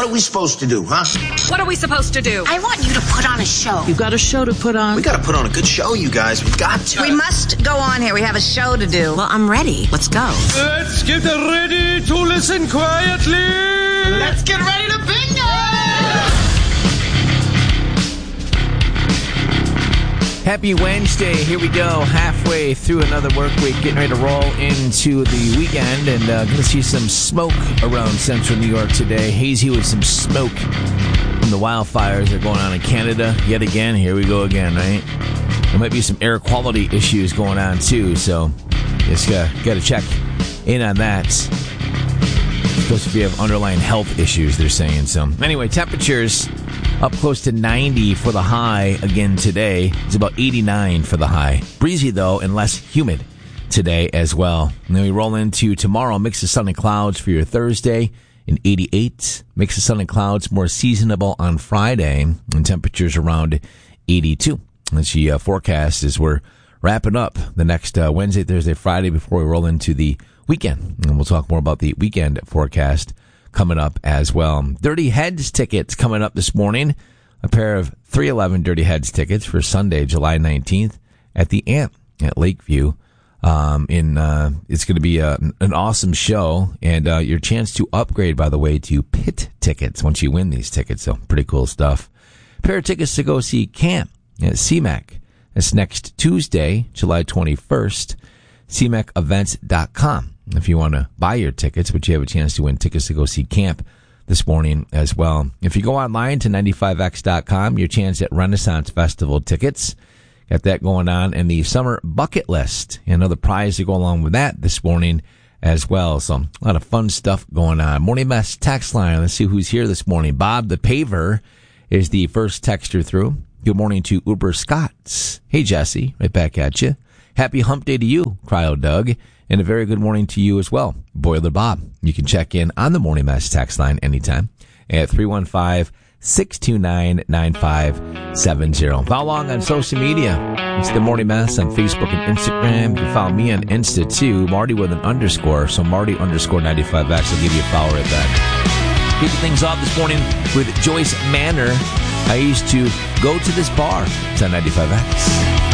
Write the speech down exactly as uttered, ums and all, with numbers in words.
what are we supposed to do, huh? What are we supposed to do? I want you to put on a show. You've got a show to put on. We got to put on a good show, you guys. We've got to. We must go on here. We have a show to do. Well, I'm ready. Let's go. Let's get ready to listen quietly. Let's get ready to bingo! Happy Wednesday. Here we go. Halfway through another work week, getting ready to roll into the weekend, and uh, going to see some smoke around central New York today. Hazy with some smoke from the wildfires that are going on in Canada. Yet again, here we go again, right? There might be some air quality issues going on too, so just uh, got to check in on that. Especially if you have underlying health issues, they're saying. So anyway, temperatures up close to ninety for the high again today. It's about eighty-nine for the high. Breezy, though, and less humid today as well. And then we roll into tomorrow, mix of sun and clouds for your Thursday in eighty-eight. Mix of sun and clouds, more seasonable on Friday, and temperatures around eighty-two. That's the uh, forecast as we're wrapping up the next uh, Wednesday, Thursday, Friday before we roll into the weekend. And we'll talk more about the weekend forecast coming up as well. Dirty Heads tickets coming up this morning. A pair of three eleven Dirty Heads tickets for Sunday, July nineteenth at the Amp at Lakeview. Um, in uh, it's going to be a, an awesome show, and uh, your chance to upgrade, by the way, to pit tickets once you win these tickets. So pretty cool stuff. A pair of tickets to go see Camp at C MAC. That's next Tuesday, July twenty-first. C mac events dot com. If you want to buy your tickets, but you have a chance to win tickets to go see Camp this morning as well. If you go online to ninety-five x dot com, your chance at Renaissance Festival tickets. Got that going on. And the Summer Bucket List, another prize to go along with that this morning as well. So a lot of fun stuff going on. Morning Mess text line. Let's see who's here this morning. Bob the Paver is the first texter through. Good morning to Uber Scotts. Hey, Jesse. Right back at you. Happy hump day to you, Cryo Doug. And a very good morning to you as well, Boiler Bob. You can check in on the Morning Mess text line anytime at three one five, six two nine, nine five seven zero. Follow along on social media. It's the Morning Mess on Facebook and Instagram. You can follow me on Insta too, Marty with an underscore. So Marty underscore ninety-five X. I'll give you a follow right back. Kicking things off this morning with Joyce Manor. I used to go to this bar. It's on ninety-five X.